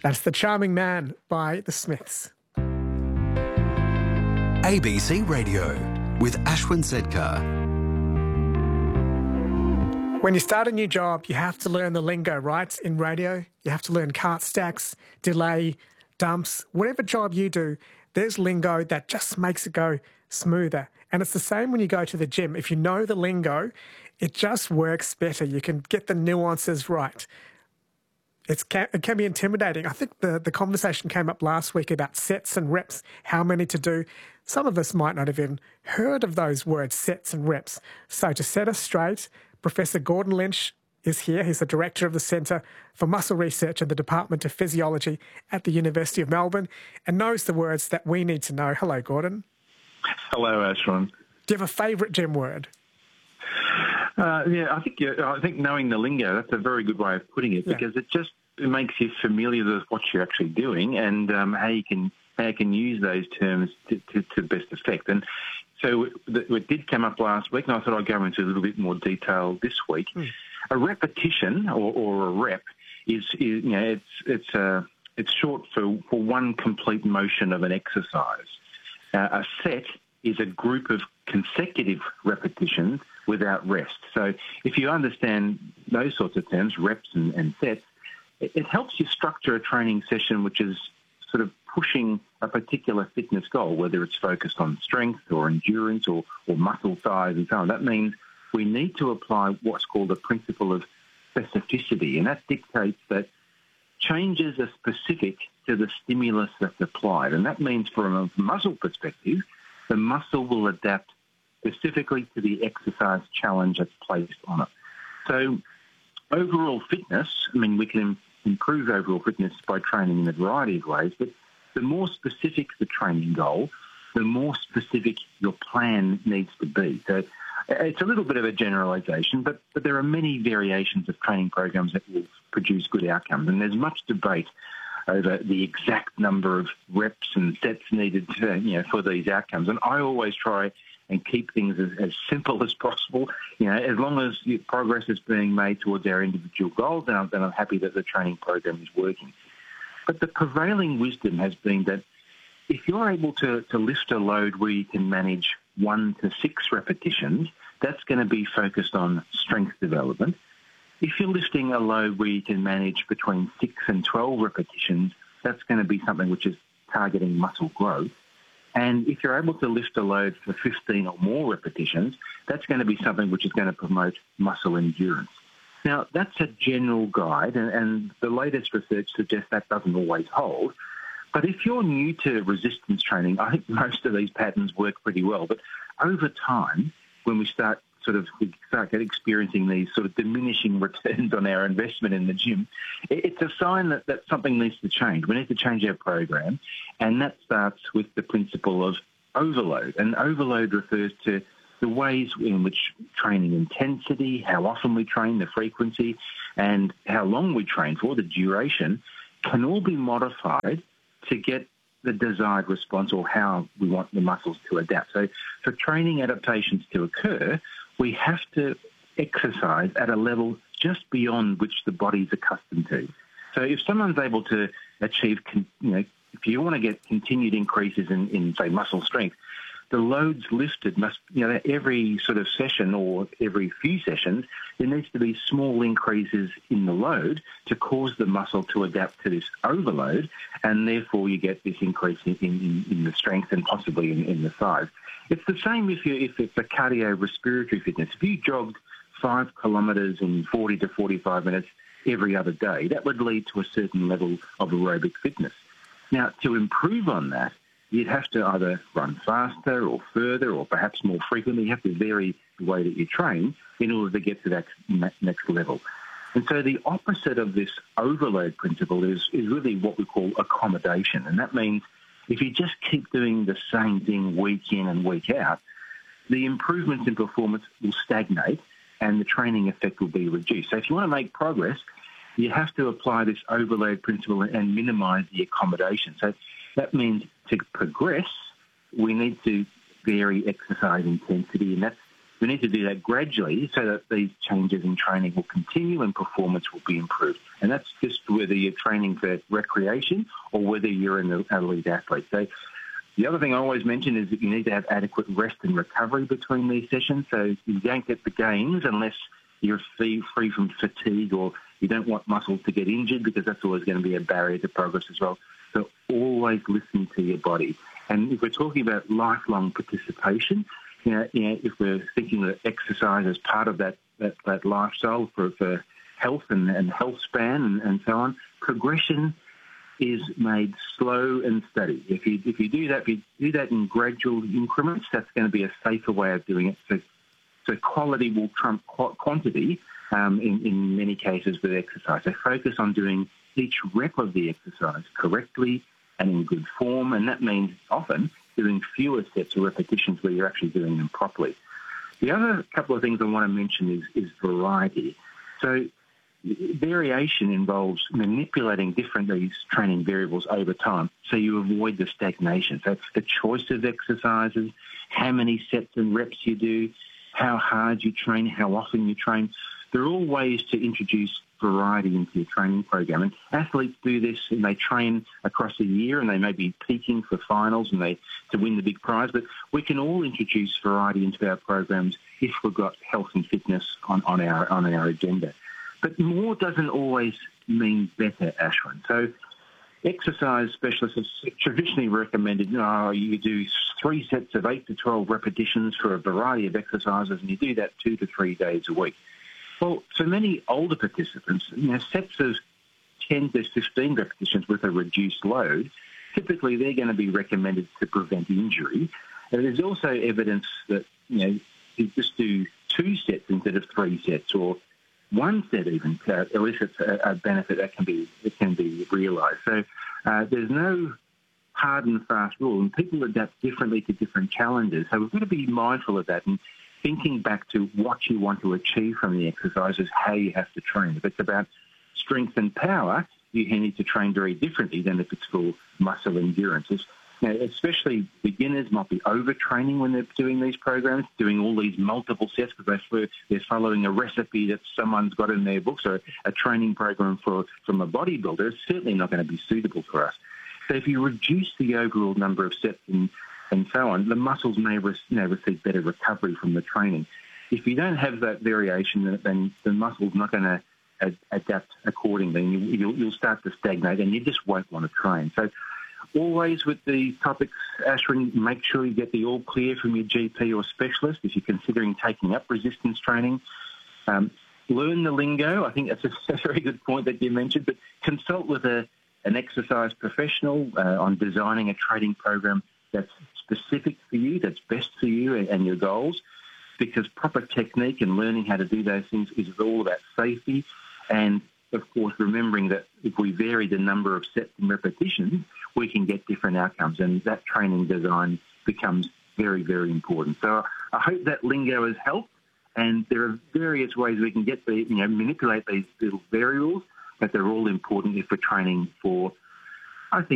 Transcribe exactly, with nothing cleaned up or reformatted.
That's The Charming Man by The Smiths. A B C Radio with Ashwin Sedkar. When you start a new job, you have to learn the lingo, right? In radio, you have to learn cart stacks, delay, dumps. Whatever job you do, there's lingo that just makes it go smoother. And it's the same when you go to the gym. If you know the lingo, it just works better. You can get the nuances right. It's can, it can be intimidating. I think the, the conversation came up last week about sets and reps, how many to do. Some of us might not have even heard of those words, sets and reps. So to set us straight, Professor Gordon Lynch is here. He's the Director of the Centre for Muscle Research in the Department of Physiology at the University of Melbourne and knows the words that we need to know. Hello, Gordon. Hello, Ashwin. Do you have a favourite gym word? Uh, yeah, I think I think knowing the lingo, that's a very good way of putting it, Yeah. because it just it makes you familiar with what you're actually doing and um, how you can how you can use those terms to, to, to best effect. And so it did come up last week, and I thought I'd go into a little bit more detail this week. Mm. A repetition or, or a rep is, is you know it's it's uh, it's short for, for one complete motion of an exercise. Uh, a set is a group of consecutive repetitions without rest. So if you understand those sorts of terms, reps and, and sets, it, it helps you structure a training session which is sort of pushing a particular fitness goal, whether it's focused on strength or endurance or, or muscle size and so on. That means we need to apply what's called a principle of specificity, and that dictates that changes are specific to the stimulus that's applied. And that means from a muscle perspective, the muscle will adapt specifically to the exercise challenge that's placed on it. So overall fitness, I mean, we can improve overall fitness by training in a variety of ways, but the more specific the training goal, the more specific your plan needs to be. So it's a little bit of a generalisation, but, but there are many variations of training programs that will produce good outcomes, and there's much debate over the exact number of reps and sets needed to, you know, for these outcomes. And I always try and keep things as, as simple as possible. You know, as long as progress is being made towards our individual goals, then I'm, then I'm happy that the training program is working. But the prevailing wisdom has been that if you're able to, to lift a load where you can manage one to six repetitions, that's going to be focused on strength development. If you're lifting a load where you can manage between six and twelve repetitions, that's going to be something which is targeting muscle growth. And if you're able to lift a load for fifteen or more repetitions, that's going to be something which is going to promote muscle endurance. Now, that's a general guide, and, and the latest research suggests that doesn't always hold. But if you're new to resistance training, I think most of these patterns work pretty well. But over time, when we start sort of we start experiencing these sort of diminishing returns on our investment in the gym, it's a sign that, that something needs to change. We need to change our program, and that starts with the principle of overload. And overload refers to the ways in which training intensity, how often we train, the frequency, and how long we train for, the duration, can all be modified to get the desired response or how we want the muscles to adapt. So for training adaptations to occur, we have to exercise at a level just beyond which the body's accustomed to. So if someone's able to achieve, you know, if you want to get continued increases in, in say, muscle strength, the loads lifted must, you know, every sort of session or every few sessions, there needs to be small increases in the load to cause the muscle to adapt to this overload, and therefore you get this increase in, in, in the strength and possibly in, in the size. It's the same if, you, if it's a cardiorespiratory fitness. If you jogged five kilometres in forty to forty-five minutes every other day, that would lead to a certain level of aerobic fitness. Now, to improve on that, you'd have to either run faster or further or perhaps more frequently. You have to vary the way that you train in order to get to that next level. And so the opposite of this overload principle is, is really what we call accommodation. And that means if you just keep doing the same thing week in and week out, the improvements in performance will stagnate and the training effect will be reduced. So if you want to make progress, you have to apply this overload principle and minimise the accommodation. So that means to progress, we need to vary exercise intensity, and that's we need to do that gradually so that these changes in training will continue and performance will be improved. And that's just whether you're training for recreation or whether you're an elite athlete. So the other thing I always mention is that you need to have adequate rest and recovery between these sessions. So you don't get the gains unless you're free from fatigue or you don't want muscles to get injured, because that's always going to be a barrier to progress as well. So always listen to your body. And if we're talking about lifelong participation, you know, you know, if we're thinking that exercise is part of that, that, that lifestyle for, for health and, and health span and, and so on, progression is made slow and steady. If you if you do that, if you do that in gradual increments, that's going to be a safer way of doing it. So, so quality will trump quantity um, in, in many cases with exercise. So focus on doing each rep of the exercise correctly and in good form, and that means often doing fewer sets or repetitions where you're actually doing them properly. The other couple of things I want to mention is, is variety. So variation involves manipulating different these training variables over time so you avoid the stagnation. So it's the choice of exercises, how many sets and reps you do, how hard you train, how often you train. There are all ways to introduce variety into your training program. And athletes do this and they train across a year and they may be peaking for finals and they to win the big prize. But we can all introduce variety into our programs if we've got health and fitness on, on our on our agenda. But more doesn't always mean better, Ashwin. So exercise specialists have traditionally recommended, you know, you do three sets of eight to twelve repetitions for a variety of exercises, and you do that two to three days a week. Well, for many older participants, you know, sets of ten to fifteen repetitions with a reduced load, typically they're going to be recommended to prevent injury. And there's also evidence that, you know, you just do two sets instead of three sets, or one set even uh, elicits a, a benefit that can be that can be realised. So uh, there's no hard and fast rule, and people adapt differently to different challenges. So we've got to be mindful of that and thinking back to what you want to achieve from the exercises, how you have to train. If it's about strength and power, you need to train very differently than if it's for muscle endurance. It's, you know, especially beginners might be overtraining when they're doing these programs, doing all these multiple sets because they're, they're following a recipe that someone's got in their books, or a training program for from a bodybuilder. It's certainly not going to be suitable for us. So if you reduce the overall number of sets and, and so on, the muscles may re- you know, receive better recovery from the training. If you don't have that variation, then the muscle's not going to ad- adapt accordingly. And you, you'll, you'll start to stagnate and you just won't want to train. So always with the topics, Ashwin, make sure you get the all clear from your G P or specialist if you're considering taking up resistance training. Um, learn the lingo. I think that's a, a very good point that you mentioned, but consult with a, an exercise professional uh, on designing a training program that's specific for you, that's best for you and, and your goals, because proper technique and learning how to do those things is all about safety. And, of course, remembering that if we vary the number of sets and repetitions, we can get different outcomes, and that training design becomes very, very important. So I hope that lingo has helped, and there are various ways we can get the, you know, manipulate these little variables, but they're all important if we're training for